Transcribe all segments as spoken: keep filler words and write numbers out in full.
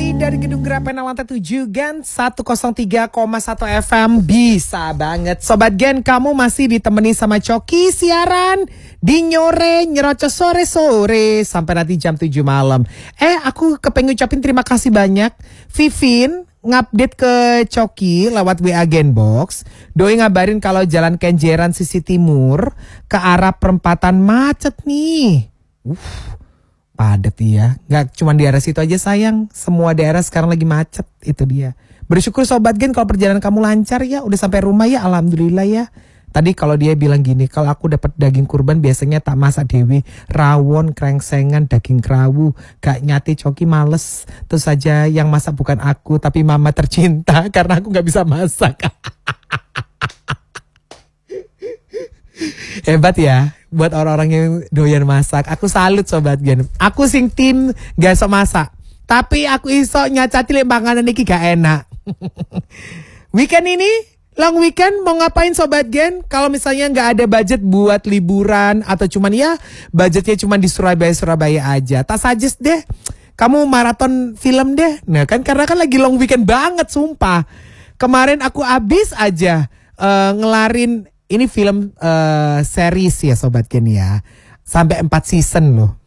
dari Gedung Grapen Lantai tujuh Gen seratus tiga koma satu F M. Bisa banget Sobat Gen, kamu masih ditemani sama Coki siaran di Nyore Nyerocos sore-sore sampai nanti jam tujuh malam. Eh aku kepengen ucapin terima kasih banyak Vivin ngupdate ke Coki lewat W A Genbox. Doi ngabarin kalau jalan Kenjeran sisi timur ke arah perempatan macet nih. Uh Padat ya, gak cuma di daerah situ aja sayang, semua daerah sekarang lagi macet, itu dia. Bersyukur Sobat Gen kalau perjalanan kamu lancar ya, udah sampai rumah ya, alhamdulillah ya. Tadi kalau dia bilang gini, kalau aku dapat daging kurban biasanya tak masak dewe, rawon, krengsengan, daging kerawu, gak nyate Coki males. Terus saja yang masak bukan aku, tapi mama tercinta karena aku gak bisa masak. Hebat ya buat orang-orang yang doyan masak. Aku salut Sobat Gen. Aku sing tim gak iso masak, tapi aku iso nyacati lek panganan iki gak enak. Weekend ini long weekend mau ngapain Sobat Gen? Kalau misalnya gak ada budget buat liburan atau cuman ya budgetnya cuman di Surabaya-Surabaya aja, tak suggest deh kamu maraton film deh. Nah kan karena kan lagi long weekend banget sumpah. Kemarin aku abis aja uh, ngelarin ini film uh, series ya Sobat Gen ya. Sampai empat season loh.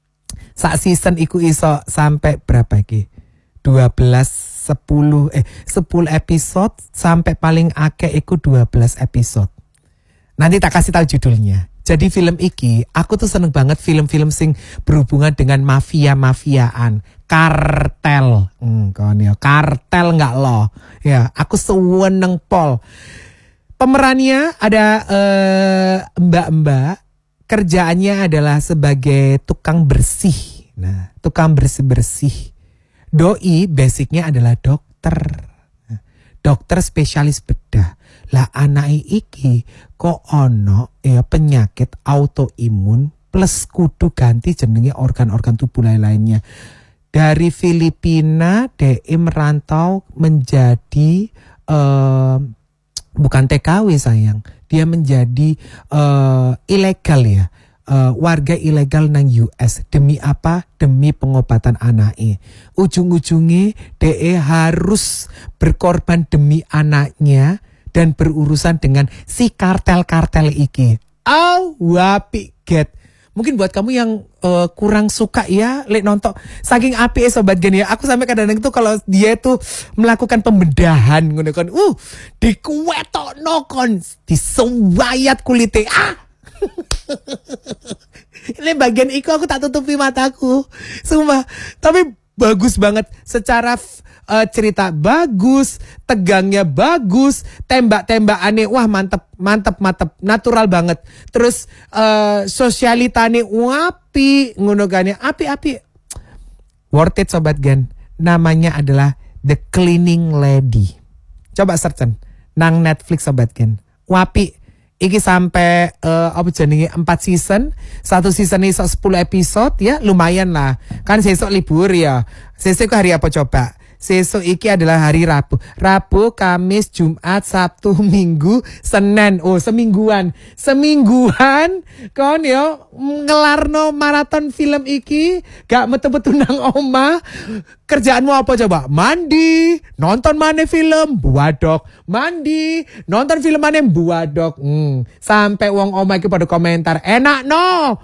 Sak season iku iso sampai berapa iki? dua belas, sepuluh eh sepuluh episode sampai paling akeh iku dua belas episode. Nanti tak kasih tahu judulnya. Jadi film iki aku tuh seneng banget film-film sing berhubungan dengan mafia-mafiaan, kartel. Hmm, kon ya, kartel enggak loh. Ya, aku seneng pol. Pemerannya ada uh, mbak-mbak, kerjaannya adalah sebagai tukang bersih. Nah, tukang bersih-bersih. Doi basicnya adalah dokter. Nah, dokter spesialis bedah. Lah anake iki kok ono ya penyakit autoimun plus kudu ganti jenenge organ-organ tubuh lain-lainnya. Dari Filipina D E merantau menjadi uh, bukan T K W sayang, dia menjadi uh, ilegal ya, uh, warga ilegal nang U S. Demi apa? Demi pengobatan anaknya. Ujung-ujungnya D E harus berkorban demi anaknya dan berurusan dengan si kartel-kartel iki. Oh, wapi get. Mungkin buat kamu yang uh, kurang suka ya lek nonton saking api Sobat Gen ya. Aku sampai kadang-kadang tuh kalau dia tuh melakukan pembedahan ngono kan. Uh, dikuwetokno kon, disewayat kulite. Ah. Ini bagian iku aku tak tutupi mataku. Sumpah. Tapi bagus banget secara uh, cerita bagus, tegangnya bagus, tembak-tembakannya wah mantep, mantep, mantep, natural banget. Terus uh, sosialitane wapi, ngono gane api-api. Worth it Sobat Gen. Namanya adalah The Cleaning Lady. Coba searchen nang Netflix Sobat Gen. Wapi. Iki sampai uh, apa jenenge empat season. Satu season ini sepuluh episode ya, lumayan lah. Kan sesok libur ya. Sesok hari apa coba? Sesok iki adalah hari Rabu. Rabu, Kamis, Jumat, Sabtu, Minggu, Senin. Oh, semingguan. Semingguan kon yo ngelarno maraton film iki, gak metu-metu nang omah. Kerjaanmu apa coba? Mandi, nonton maneh film, buadok. Mandi, nonton film maneh buadok. Hmm. Sampai wong omah iki pada komentar, "Enak no,